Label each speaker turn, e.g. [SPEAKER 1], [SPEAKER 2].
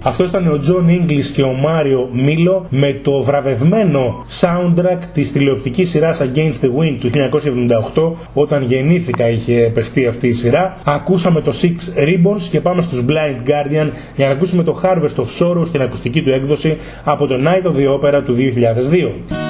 [SPEAKER 1] Αυτό ήταν ο John English και ο Μάριο Μίλο με το βραβευμένο soundtrack της τηλεοπτικής σειράς Against the Wind του 1978. Όταν γεννήθηκα είχε παιχτεί αυτή η σειρά. Ακούσαμε το Six Ribbons και πάμε στους Blind Guardian για να ακούσουμε το Harvest of Sorrow στην ακουστική του έκδοση από το Night of the Opera του 2002.